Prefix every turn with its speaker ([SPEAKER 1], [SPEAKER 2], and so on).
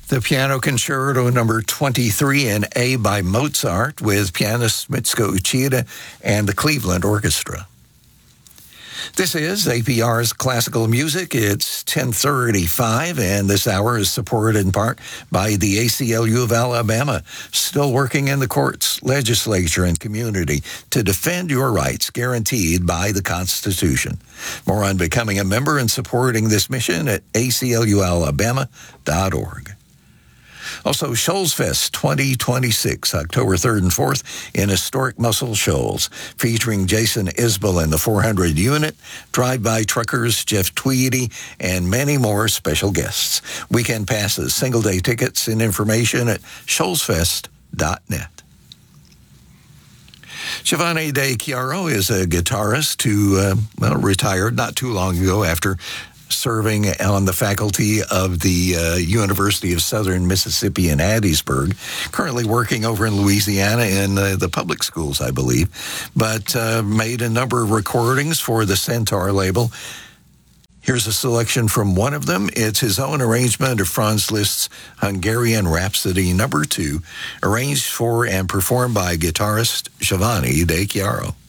[SPEAKER 1] The Piano Concerto number 23 in A by Mozart with pianist Mitsuko Uchida and the Cleveland Orchestra. This is APR's Classical Music. It's 10:35, and this hour is supported in part by the ACLU of Alabama, still working in the courts, legislature, and community to defend your rights guaranteed by the Constitution. More on becoming a member and supporting this mission at aclualabama.org. Also, Shoals Fest 2026, October 3rd and 4th in historic Muscle Shoals, featuring Jason Isbell and the 400 unit, drive-by truckers, Jeff Tweedy, and many more special guests. Weekend passes, single-day tickets, and information at shoalsfest.net. Giovanni De Chiaro is a guitarist who, retired not too long ago after serving on the faculty of the University of Southern Mississippi in Hattiesburg, currently working over in Louisiana in the public schools, I believe, but made a number of recordings for the Centaur label. Here's a selection from one of them. It's his own arrangement of Franz Liszt's Hungarian Rhapsody No. 2, arranged for and performed by guitarist Giovanni De Chiaro.